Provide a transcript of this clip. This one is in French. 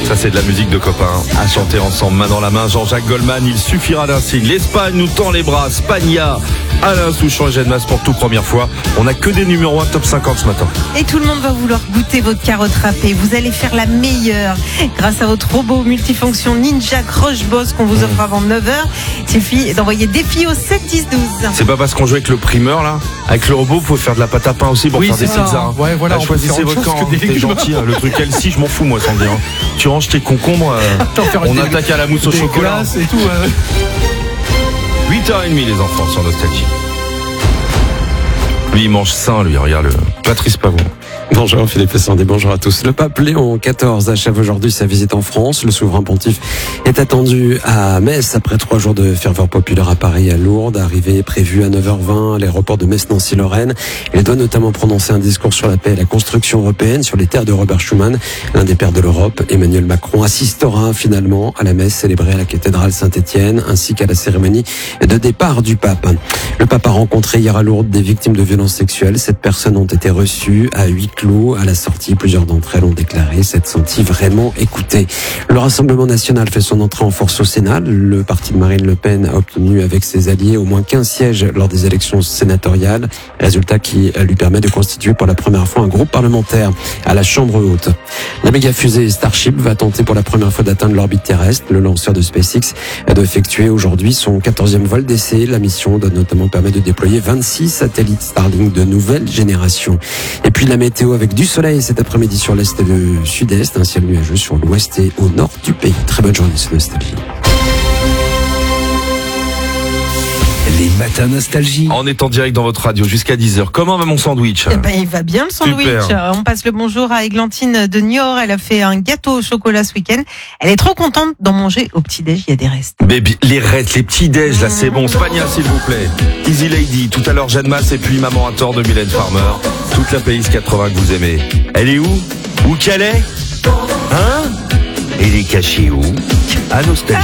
Ça c'est de la musique de copains. À chanter ensemble, main dans la main. Jean-Jacques Goldman, il suffira d'un signe. L'Espagne nous tend les bras. Spagna, Alain Souchon et Jeanne Masse pour toute première fois. On n'a que des numéros 1 top 50 ce matin. Et tout le monde va vouloir goûter votre carotte râpée. Vous allez faire la meilleure grâce à votre robot multifonction Ninja Crush Boss qu'on vous offre avant 9h. Il suffit d'envoyer défi au 7 10 12. C'est pas parce qu'on joue avec le primeur là. Avec le robot, faut faire de la pâte à pain aussi pour faire des pizzas. Ouais, voilà, choisissez votre camp. T'es gentil. Le truc Elsie, je m'en fous moi sans dire. Tu ranges tes concombres. On attaque à la mousse au chocolat. Et tout, 8h30 les enfants sur Nostalgie. Lui il mange sain, lui, regarde-le. Patrice Pavon. Bonjour Philippe Sandé, bonjour à tous. Le pape Léon XIV achève aujourd'hui sa visite en France. Le souverain pontife est attendu à Metz après 3 jours de ferveur populaire à Paris et à Lourdes. Arrivée prévue à 9h20 à l'aéroport de Metz-Nancy-Lorraine. Il doit notamment prononcer un discours sur la paix et la construction européenne sur les terres de Robert Schuman. L'un des pères de l'Europe, Emmanuel Macron, assistera finalement à la messe célébrée à la cathédrale Saint-Étienne ainsi qu'à la cérémonie de départ du pape. Le pape a rencontré hier à Lourdes des victimes de violences sexuelles. 7 personnes ont été reçues à huis clos. À la sortie, plusieurs d'entre elles ont déclaré s'être senties vraiment écoutées. Le Rassemblement national fait son entrée en force au Sénat. Le parti de Marine Le Pen a obtenu avec ses alliés au moins 15 sièges lors des élections sénatoriales. Résultat qui lui permet de constituer pour la première fois un groupe parlementaire à la Chambre haute. La méga fusée Starship va tenter pour la première fois d'atteindre l'orbite terrestre. Le lanceur de SpaceX doit effectuer aujourd'hui son 14e vol d'essai. La mission doit notamment permettre de déployer 26 satellites Starlink de nouvelle génération. Et puis la météo avec du soleil cet après-midi sur l'est et le sud-est, un ciel nuageux sur l'ouest et au nord du pays. Très bonne journée sur Nostalgie. Les matins Nostalgie. On est en direct dans votre radio jusqu'à 10h. Comment va mon sandwich? Il va bien le sandwich. Super. On passe le bonjour à Églantine de Niort. Elle a fait un gâteau au chocolat ce week-end. Elle est trop contente d'en manger au petit-déj. Il y a des restes. Baby, les restes, les petits-déj, là c'est bon. Spagna s'il vous plaît. Easy Lady, tout à l'heure Jeanne Masse et puis Maman à tort de Mylène Farmer. Toute la Pays 80 que vous aimez. Elle est où? Où qu'elle est? Hein? Elle est cachée où? À Nostalgie.